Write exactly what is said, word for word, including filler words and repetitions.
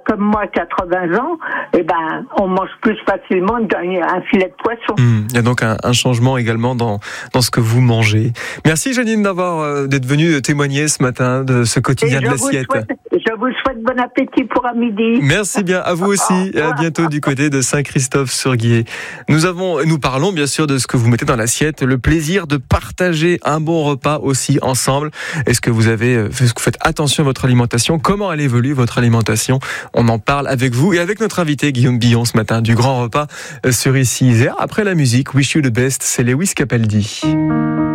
comme moi, quatre-vingts ans, eh ben, on mange plus facilement qu'un un filet de poisson. Mmh, il y a donc un, un changement également dans, dans ce que vous mangez. Merci Janine d'avoir, euh, d'être venue témoigner ce matin de ce quotidien Et de je vous l'assiette. souhaite, je vous souhaite bon appétit pour à midi. Merci bien, à vous aussi, et à bientôt du côté de Saint-Christophe-sur-Guiers. Nous avons, nous parlons bien sûr de ce que vous mettez dans l'assiette, le plaisir de partager un bon repas aussi ensemble. Est-ce que vous avez, est-ce que vous faites attention à votre alimentation? Comment elle évolue votre alimentation? On en parle avec vous et avec notre invité Guillaume Billon ce matin du Grand Repas sur Ici Isère. Après la musique, Wish You the Best, c'est Lewis Capaldi.